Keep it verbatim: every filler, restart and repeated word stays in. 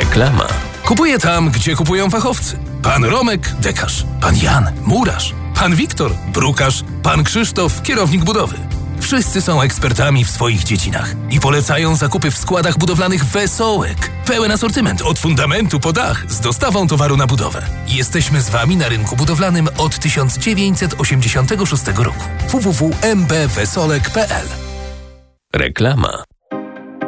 Reklama. Kupuję tam, gdzie kupują fachowcy. Pan Romek, dekarz. Pan Jan, murarz. Pan Wiktor, brukarz. Pan Krzysztof, kierownik budowy. Wszyscy są ekspertami w swoich dziedzinach i polecają zakupy w składach budowlanych Wesołek. Pełen asortyment od fundamentu po dach z dostawą towaru na budowę. Jesteśmy z Wami na rynku budowlanym od tysiąc dziewięćset osiemdziesiątego szóstego roku. w w w kropka m b wesolek kropka p l. Reklama.